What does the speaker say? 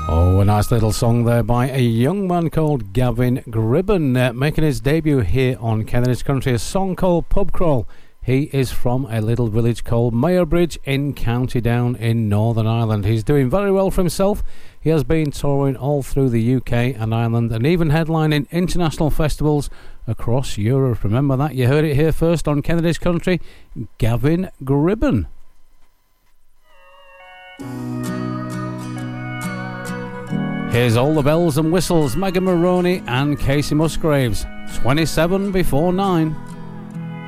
Oh, a nice little song there by a young man called Gavin Gribben, making his debut here on Kennedy Country, a song called Pub Crawl. He is from a little village called Mayorbridge in County Down in Northern Ireland. He's doing very well for himself. He has been touring all through the UK and Ireland and even headlining international festivals across Europe. Remember that? You heard it here first on Kennedy's Country. Gavin Gribben. Here's All the Bells and Whistles, Megan Maroney and Casey Musgraves. 27 before 9.